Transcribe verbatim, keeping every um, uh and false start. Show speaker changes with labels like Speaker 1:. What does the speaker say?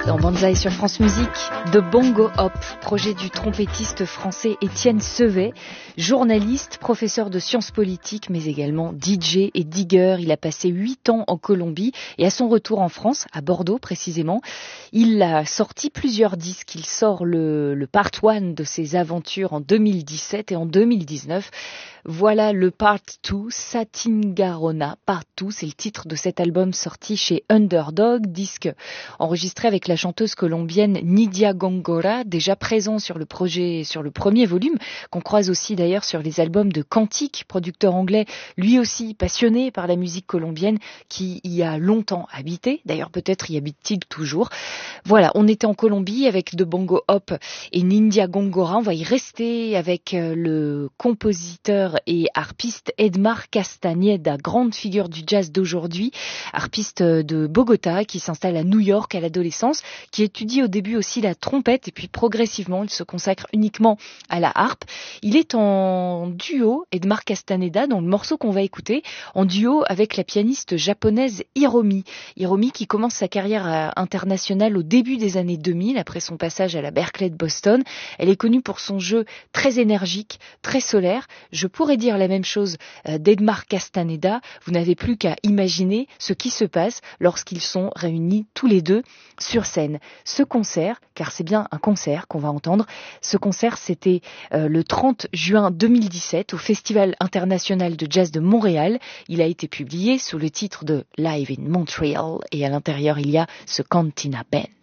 Speaker 1: Dans Banzai sur France Musique, de Bongo Hop, projet du trompettiste français Étienne Sevet, journaliste, professeur de sciences politiques, mais également D J et digger. Il a passé huit ans en Colombie et à son retour en France, à Bordeaux précisément, il a sorti plusieurs disques. Il sort le, le part one de ses aventures en deux mille dix-sept et en deux mille dix-neuf. Voilà le part two, Satingarona part two, c'est le titre de cet album sorti chez Underdog, disque enregistré avec la chanteuse colombienne Nidia Góngora, déjà présent sur le projet, sur le premier volume, qu'on croise aussi d'ailleurs sur les albums de Cantique, producteur anglais, lui aussi passionné par la musique colombienne, qui y a longtemps habité, d'ailleurs peut-être y habite-t-il toujours. Voilà, on était en Colombie avec de Bongo Hop et Nidia Góngora, on va y rester avec le compositeur et harpiste Edmar Castañeda, grande figure du jazz d'aujourd'hui, harpiste de Bogota qui s'installe à New York à l'adolescence, qui étudie au début aussi la trompette et puis progressivement il se consacre uniquement à la harpe. Il est en duo, Edmar Castañeda, dans le morceau qu'on va écouter, en duo avec la pianiste japonaise Hiromi. Hiromi qui commence sa carrière internationale au début des années deux mille, après son passage à la Berklee de Boston. Elle est connue pour son jeu très énergique, très solaire. Je pourrais dire la même chose d'Edmar Castañeda. Vous n'avez plus qu'à imaginer ce qui se passe lorsqu'ils sont réunis tous les deux sur scène. Ce concert, car c'est bien un concert qu'on va entendre, ce concert c'était euh, le trente juin deux mille dix-sept au Festival international de jazz de Montréal. Il a été publié sous le titre de Live in Montreal et à l'intérieur il y a ce Cantina Band.